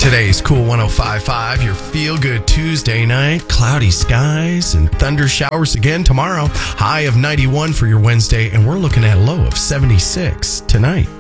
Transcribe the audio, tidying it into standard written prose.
Today's Cool 105.5, your feel-good Tuesday night. Cloudy skies and thunder showers again tomorrow. High of 91 for your Wednesday, and we're looking at a low of 76 tonight.